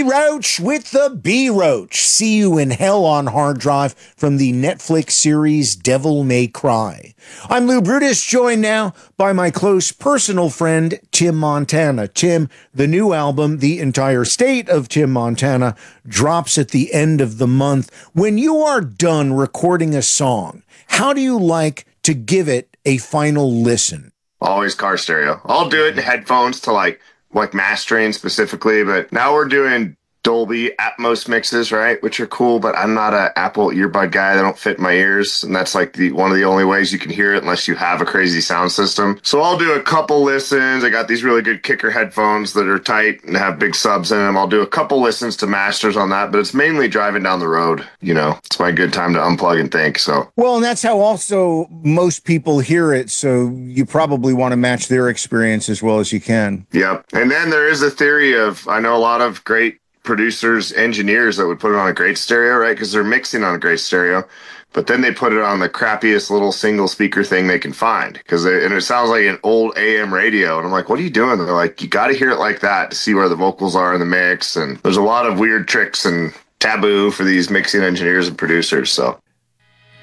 Roach with the B Roach. See you in hell on hard drive from the Netflix series Devil May Cry. I'm Lou Brutus, joined now by my close personal friend, Tim Montana. Tim, the new album, The Entire State of Tim Montana, drops at the end of the month. When you are done recording a song, how do you like to give it a final listen? Always car stereo. I'll do it in headphones to like mastering specifically, but now we're doing Dolby Atmos mixes, right? Which are cool, but I'm not an Apple earbud guy. They don't fit in my ears, and that's like one of the only ways you can hear it unless you have a crazy sound system. So I'll do a couple listens. I got these really good kicker headphones that are tight and have big subs in them. I'll do a couple listens to masters on that, but it's mainly driving down the road. You know, it's my good time to unplug and think. So well, and that's how also most people hear it. So you probably want to match their experience as well as you can. Yep. And then there is a theory of, I know a lot of great producers, engineers that would put it on a great stereo, right? Because they're mixing on a great stereo, but then they put it on the crappiest little single speaker thing they can find, and it sounds like an old AM radio. And I'm like, what are you doing? They're like, you got to hear it like that to see where the vocals are in the mix. And there's a lot of weird tricks and taboo for these mixing engineers and producers. So